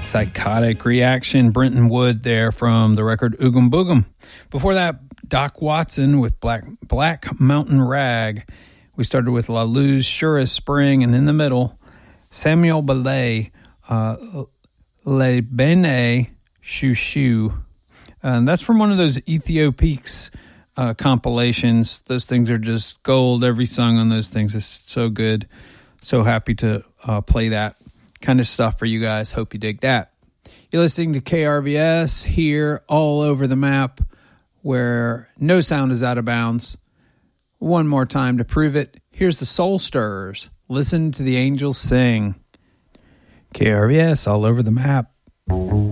Psychotic Reaction, Brenton Wood there from the record Oogum Boogum. Before that, Doc Watson with Black Mountain Rag. We started with La Luz, Sure as Spring, and in the middle, Samuel Ballet, Le Bene Shushu. That's from one of those Ethiopiques compilations. Those things are just gold. Every song on those things is so good. So happy to play that kind of stuff for you guys. Hope you dig that. You're listening to KRVS here all over the map where no sound is out of bounds. One more time to prove it. Here's the Soul Stirrers. Listen to the angels sing. KRVS all over the map.